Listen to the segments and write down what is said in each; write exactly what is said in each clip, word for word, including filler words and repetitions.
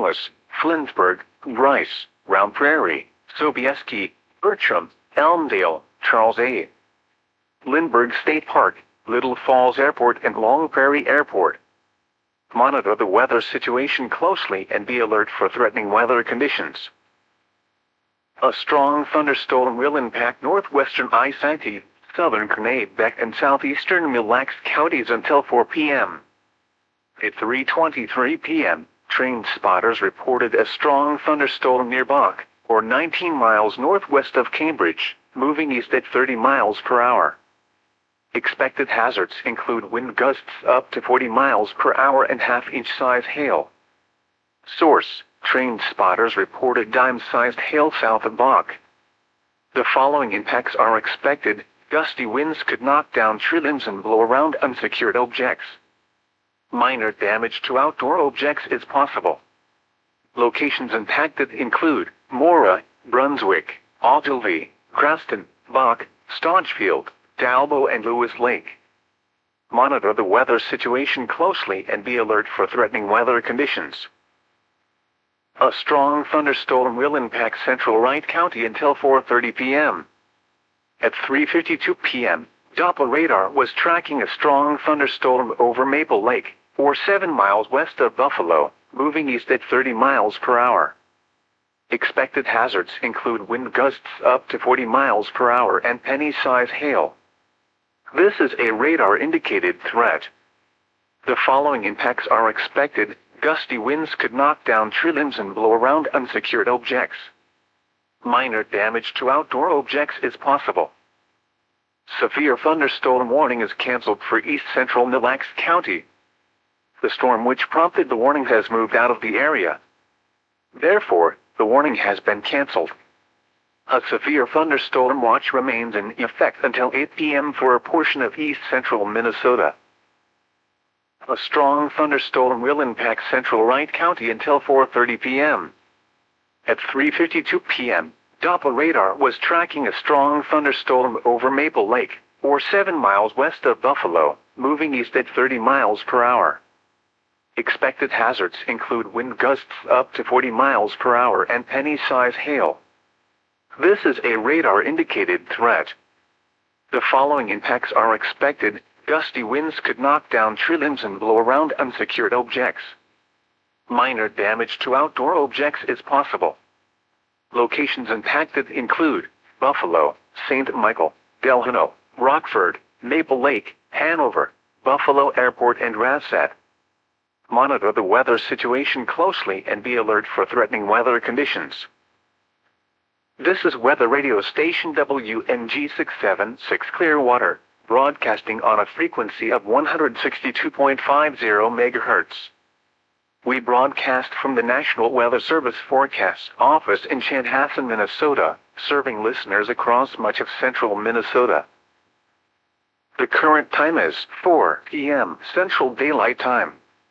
Wallace, Flinsburg, Rice, Round Prairie, Sobieski, Bertram, Elmdale, Charles A. Lindbergh State Park, Little Falls Airport and Long Prairie Airport. Monitor the weather situation closely and be alert for threatening weather conditions. A strong thunderstorm will impact northwestern Isanti, southern Kennebec and southeastern Mille Lacs counties until four p m At three twenty-three p m, train spotters reported a strong thunderstorm near Bach, or nineteen miles northwest of Cambridge, moving east at thirty miles per hour. Expected hazards include wind gusts up to forty miles per hour and half-inch size hail. Source: train spotters reported dime-sized hail south of Bach. The following impacts are expected. Gusty winds could knock down tree limbs and blow around unsecured objects. Minor damage to outdoor objects is possible. Locations impacted include Mora, Brunswick, Ogilvie, Cranston, Bach, Staunchfield, Dalbo and Lewis Lake. Monitor the weather situation closely and be alert for threatening weather conditions. A strong thunderstorm will impact central Wright County until four thirty p m At three fifty-two p m, Doppler radar was tracking a strong thunderstorm over Maple Lake, or seven miles west of Buffalo, moving east at thirty miles per hour. Expected hazards include wind gusts up to forty miles per hour and penny-size hail. This is a radar-indicated threat. The following impacts are expected. Gusty winds could knock down tree limbs and blow around unsecured objects. Minor damage to outdoor objects is possible. Severe thunderstorm warning is canceled for east central Mille Lacs County. The storm which prompted the warning has moved out of the area. Therefore, the warning has been canceled. A severe thunderstorm watch remains in effect until eight p m for a portion of east central Minnesota. A strong thunderstorm will impact central Wright County until four thirty p m At three fifty-two p m, Doppler radar was tracking a strong thunderstorm over Maple Lake, or seven miles west of Buffalo, moving east at thirty miles per hour. Expected hazards include wind gusts up to forty miles per hour and penny-size hail. This is a radar-indicated threat. The following impacts are expected. Gusty winds could knock down tree limbs and blow around unsecured objects. Minor damage to outdoor objects is possible. Locations impacted include Buffalo, Saint Michael, Delano, Rockford, Maple Lake, Hanover, Buffalo Airport and Rassat. Monitor the weather situation closely and be alert for threatening weather conditions. This is Weather Radio Station W N G six seven six Clearwater, broadcasting on a frequency of one hundred sixty-two point five zero megahertz. We broadcast from the National Weather Service Forecast Office in Chanhassen, Minnesota, serving listeners across much of central Minnesota. The current time is four p m Central Daylight Time.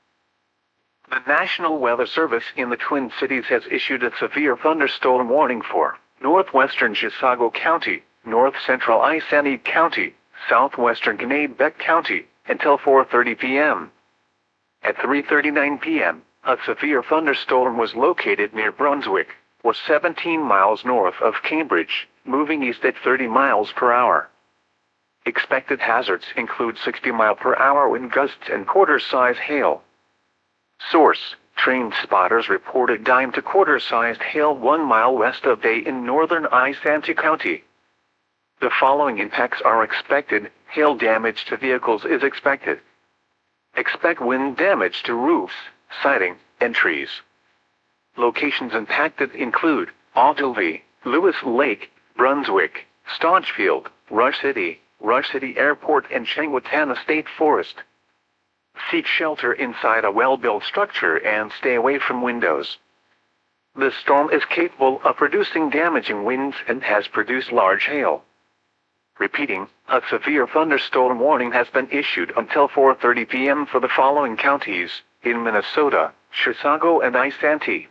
The National Weather Service in the Twin Cities has issued a severe thunderstorm warning for northwestern Chisago County, north central Isanti County, southwestern Kennebec County, until four thirty p m At three thirty-nine p m, a severe thunderstorm was located near Brunswick, or seventeen miles north of Cambridge, moving east at thirty miles per hour. Expected hazards include sixty mile per hour wind gusts and quarter-size hail. Source: train spotters reported dime to quarter-sized hail one mile west of Bay in northern Isanti County. The following impacts are expected. Hail damage to vehicles is expected. Expect wind damage to roofs, siding, and trees. Locations impacted include Ogilvie, Lewis Lake, Brunswick, Staunchfield, Rush City, Rush City Airport and Changwatana State Forest. Seek shelter inside a well-built structure and stay away from windows. The storm is capable of producing damaging winds and has produced large hail. Repeating, a severe thunderstorm warning has been issued until four thirty p m for the following counties in Minnesota: Chisago and Isanti.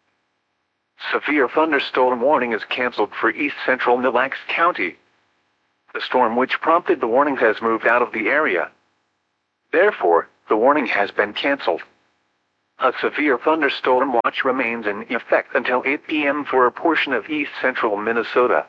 Severe thunderstorm warning is canceled for east central Mille Lacs County. The storm which prompted the warning has moved out of the area. Therefore, the warning has been canceled. A severe thunderstorm watch remains in effect until eight p m for a portion of east-central Minnesota.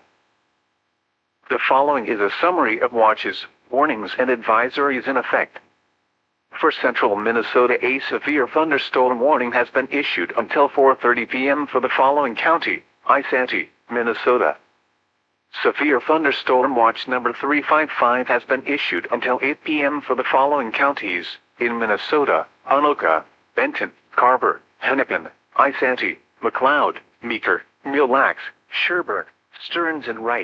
The following is a summary of watches, warnings and advisories in effect. For central Minnesota, a severe thunderstorm warning has been issued until four thirty p m for the following county: Isanti, Minnesota. Severe thunderstorm watch number three five five has been issued until eight p m for the following counties in Minnesota: Anoka, Benton, Carver, Hennepin, Isanti, McLeod, Meeker, Mille Lacs, Sherburne, Stearns and Wright.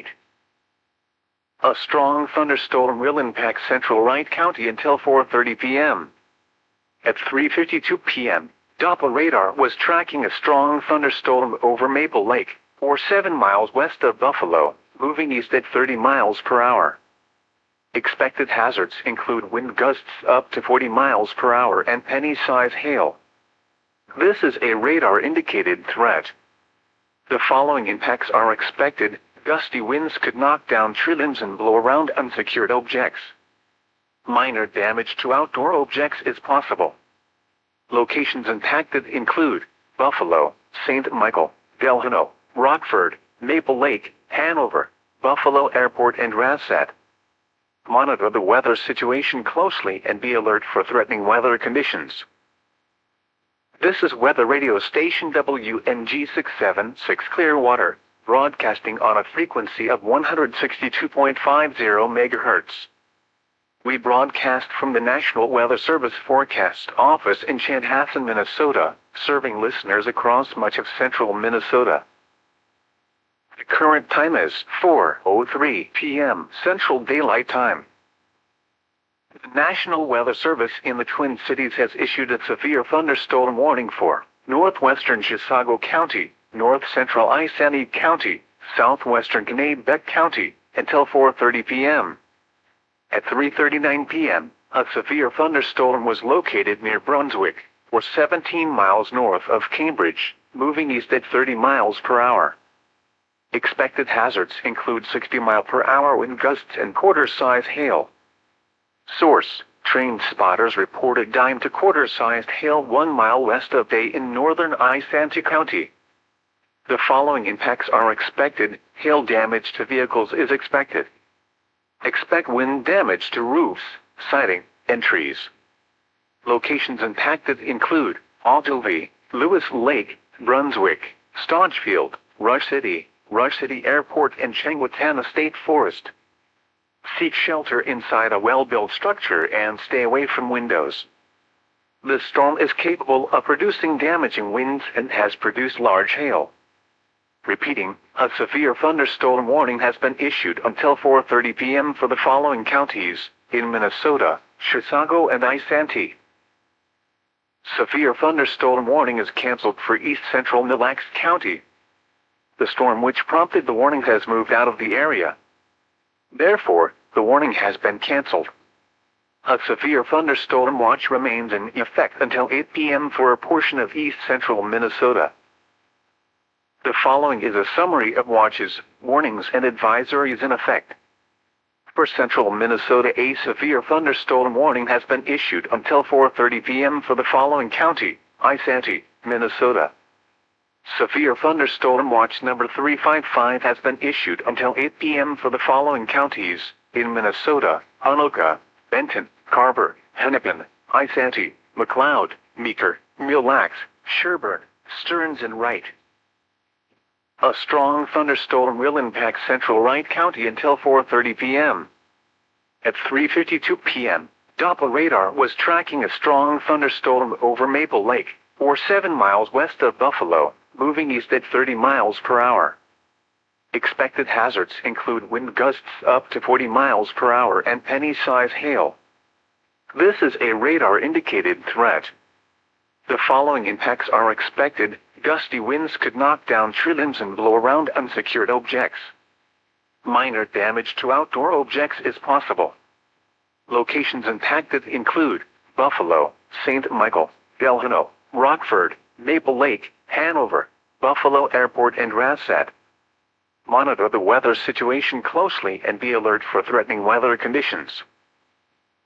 A strong thunderstorm will impact central Wright County until four thirty p m At three fifty-two p m, Doppler radar was tracking a strong thunderstorm over Maple Lake, or seven miles west of Buffalo, moving east at thirty miles per hour. Expected hazards include wind gusts up to forty miles per hour and penny-size hail. This is a radar-indicated threat. The following impacts are expected. Gusty winds could knock down tree limbs and blow around unsecured objects. Minor damage to outdoor objects is possible. Locations impacted include Buffalo, Saint Michael, Delano, Rockford, Maple Lake, Hanover, Buffalo Airport and Rassat. Monitor the weather situation closely and be alert for threatening weather conditions. This is Weather Radio Station W N G six seven six Clearwater, broadcasting on a frequency of one hundred sixty-two point five zero megahertz. We broadcast from the National Weather Service Forecast Office in Chanhassen, Minnesota, serving listeners across much of central Minnesota. The current time is four oh three p m Central Daylight Time. The National Weather Service in the Twin Cities has issued a severe thunderstorm warning for northwestern Chisago County, north central Isanti County, southwestern Kennebec County, until four thirty p m At three thirty-nine p m, a severe thunderstorm was located near Brunswick, or seventeen miles north of Cambridge, moving east at thirty miles per hour. Expected hazards include sixty mile per hour wind gusts and quarter-size hail. Source: trained spotters reported dime to quarter-sized hail one mile west of Bay in northern Isanti County. The following impacts are expected. Hail damage to vehicles is expected. Expect wind damage to roofs, siding, and trees. Locations impacted include Ogilvie, Lewis Lake, Brunswick, Staunchfield, Rush City, Rush City Airport and Chengwatana State Forest. Seek shelter inside a well-built structure and stay away from windows. This storm is capable of producing damaging winds and has produced large hail. Repeating, a severe thunderstorm warning has been issued until four thirty p m for the following counties in Minnesota: Chisago and Isanti. Severe thunderstorm warning is canceled for east central Mille Lacs County. The storm which prompted the warning has moved out of the area. Therefore, the warning has been canceled. A severe thunderstorm watch remains in effect until eight p m for a portion of east-central Minnesota. The following is a summary of watches, warnings and advisories in effect. For central Minnesota, a severe thunderstorm warning has been issued until four thirty p m for the following county: Isanti, Minnesota. Severe thunderstorm watch number three five five has been issued until eight p m for the following counties in Minnesota: Anoka, Benton, Carver, Hennepin, Isanti, McLeod, Meeker, Mille Lacs, Sherburne, Stearns and Wright. A strong thunderstorm will impact central Wright County until four thirty p m At three fifty-two p m, Doppler radar was tracking a strong thunderstorm over Maple Lake, or seven miles west of Buffalo, moving east at thirty miles per hour. Expected hazards include wind gusts up to forty miles per hour and penny-size hail. This is a radar-indicated threat. The following impacts are expected. Gusty winds could knock down tree limbs and blow around unsecured objects. Minor damage to outdoor objects is possible. Locations impacted include Buffalo, Saint Michael, Delano, Rockford, Maple Lake, Hanover, Buffalo Airport and Rassat. Monitor the weather situation closely and be alert for threatening weather conditions.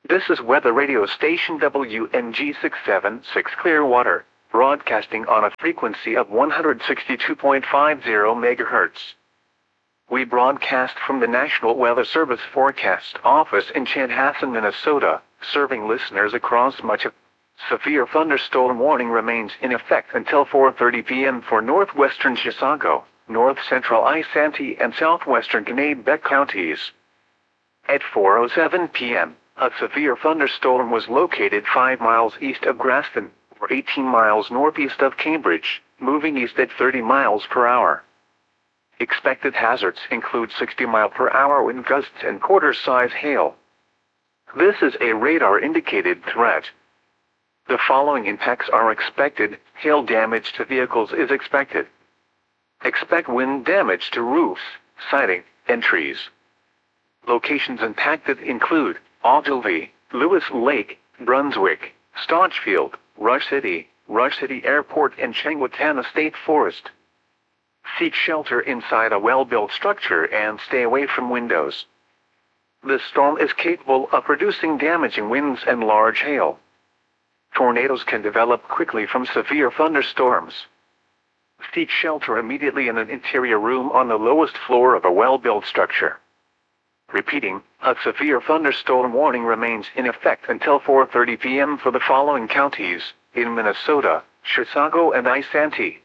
This is weather radio station W N G six seven six Clearwater, broadcasting on a frequency of one hundred sixty-two point five zero megahertz. We broadcast from the National Weather Service Forecast Office in Chanhassen, Minnesota, serving listeners across much of. Severe thunderstorm warning remains in effect until four thirty p m for northwestern Chisago, north-central Isanti and southwestern Kennebec counties. At four oh seven p m, a severe thunderstorm was located five miles east of Grafton, or eighteen miles northeast of Cambridge, moving east at thirty miles per hour. Expected hazards include sixty mile per hour wind gusts and quarter-size hail. This is a radar-indicated threat. The following impacts are expected. Hail damage to vehicles is expected. Expect wind damage to roofs, siding, and trees. Locations impacted include Ogilvie, Lewis Lake, Brunswick, Staunchfield, Rush City, Rush City Airport, and Changwatana State Forest. Seek shelter inside a well-built structure and stay away from windows. The storm is capable of producing damaging winds and large hail. Tornadoes can develop quickly from severe thunderstorms. Seek shelter immediately in an interior room on the lowest floor of a well-built structure. Repeating, a severe thunderstorm warning remains in effect until four thirty p m for the following counties, in Minnesota, Chisago and Isanti.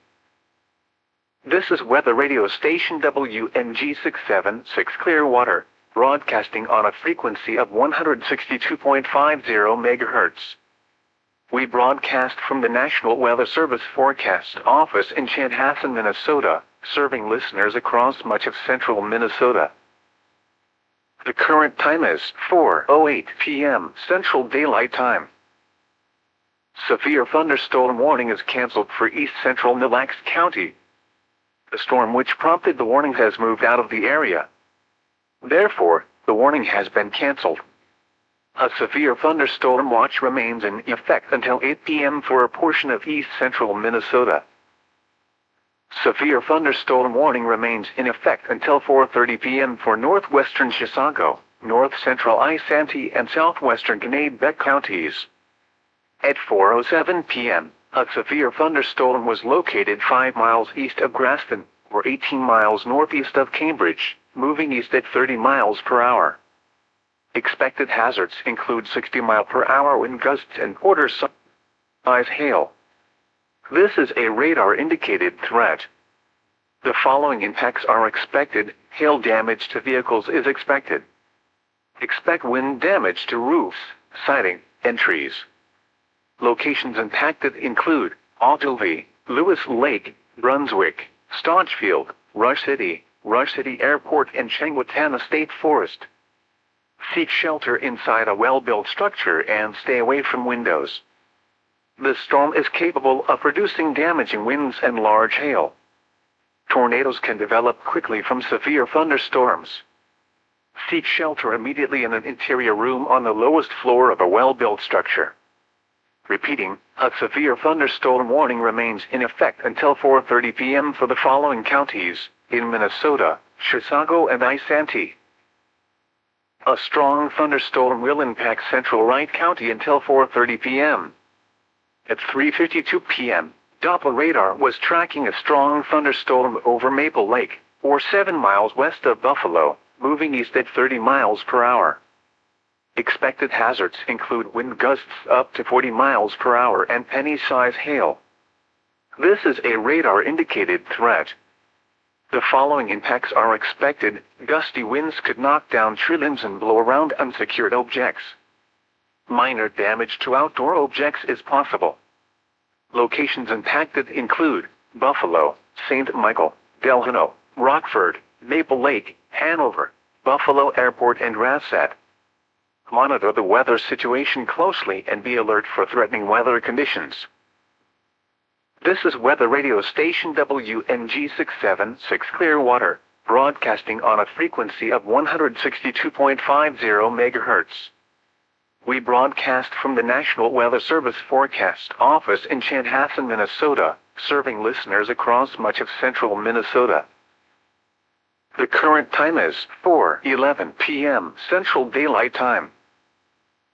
This is weather radio station W N G six seven six Clearwater, broadcasting on a frequency of one hundred sixty-two point five zero megahertz. We broadcast from the National Weather Service Forecast Office in Chanhassen, Minnesota, serving listeners across much of central Minnesota. The current time is four oh eight p m Central Daylight Time. Severe thunderstorm warning is canceled for east central Mille Lacs County. The storm which prompted the warning has moved out of the area. Therefore, the warning has been canceled. A severe thunderstorm watch remains in effect until eight p m for a portion of east central Minnesota. Severe thunderstorm warning remains in effect until four thirty p m for northwestern Chisago, north-central Isanti and southwestern Kennebec counties. At four oh seven p m, a severe thunderstorm was located five miles east of Grafton, or eighteen miles northeast of Cambridge, moving east at thirty miles per hour. Expected hazards include sixty mile per hour wind gusts and quarter-size hail. This is a radar-indicated threat. The following impacts are expected. Hail damage to vehicles is expected. Expect wind damage to roofs, siding, and trees. Locations impacted include Ogilvie, Lewis Lake, Brunswick, Staunchfield, Rush City, Rush City Airport, and Changwatana State Forest. Seek shelter inside a well-built structure and stay away from windows. The storm is capable of producing damaging winds and large hail. Tornadoes can develop quickly from severe thunderstorms. Seek shelter immediately in an interior room on the lowest floor of a well-built structure. Repeating, a severe thunderstorm warning remains in effect until four thirty p m for the following counties, in Minnesota, Chisago and Isanti. A strong thunderstorm will impact central Wright County until four thirty p m At three fifty-two p m, Doppler radar was tracking a strong thunderstorm over Maple Lake, or seven miles west of Buffalo, moving east at thirty miles per hour. Expected hazards include wind gusts up to forty miles per hour and penny-size hail. This is a radar-indicated threat. The following impacts are expected. Gusty winds could knock down tree limbs and blow around unsecured objects. Minor damage to outdoor objects is possible. Locations impacted include Buffalo, Saint Michael, Delano, Rockford, Maple Lake, Hanover, Buffalo Airport, and Rassat. Monitor the weather situation closely and be alert for threatening weather conditions. This is weather radio station W N G six seven six Clearwater, broadcasting on a frequency of one hundred sixty-two point five zero megahertz. We broadcast from the National Weather Service Forecast Office in Chanhassen, Minnesota, serving listeners across much of central Minnesota. The current time is four eleven p m Central Daylight Time.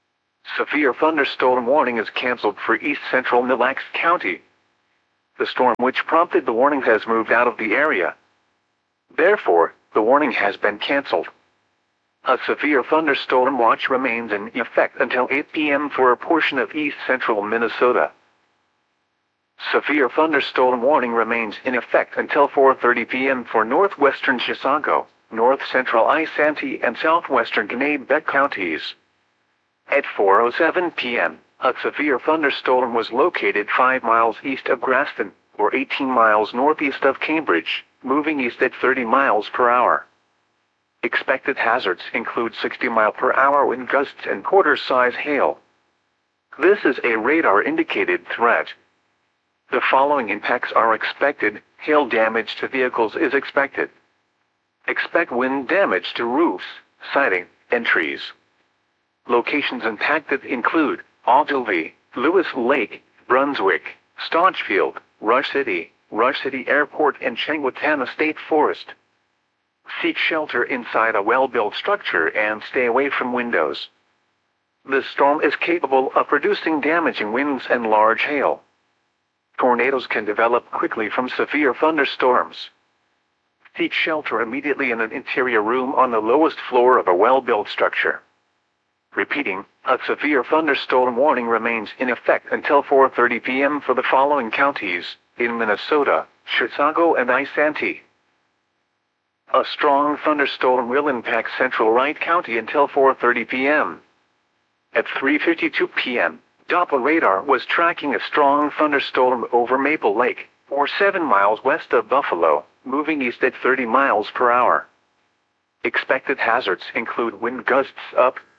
Severe thunderstorm warning is canceled for east central Mille Lacs County. The storm which prompted the warning has moved out of the area. Therefore, the warning has been canceled. A severe thunderstorm watch remains in effect until eight p m for a portion of east central Minnesota. Severe thunderstorm warning remains in effect until four thirty p m for northwestern Chisago, north central Isanti and southwestern Kennebec counties. At four oh seven p m, a severe thunderstorm was located five miles east of Graston, or eighteen miles northeast of Cambridge, moving east at thirty miles per hour. Expected hazards include sixty mile per hour wind gusts and quarter-size hail. This is a radar-indicated threat. The following impacts are expected. Hail damage to vehicles is expected. Expect wind damage to roofs, siding, and trees. Locations impacted include Ogilvie, Lewis Lake, Brunswick, Staunchfield, Rush City, Rush City Airport, and Chengwatana State Forest. Seek shelter inside a well-built structure and stay away from windows. This storm is capable of producing damaging winds and large hail. Tornadoes can develop quickly from severe thunderstorms. Seek shelter immediately in an interior room on the lowest floor of a well-built structure. Repeating, a severe thunderstorm warning remains in effect until four thirty p m for the following counties, in Minnesota, Chisago and Isanti. A strong thunderstorm will impact central Wright County until four thirty p m At three fifty-two p m, Doppler radar was tracking a strong thunderstorm over Maple Lake, or seven miles west of Buffalo, moving east at thirty miles per hour. Expected hazards include wind gusts up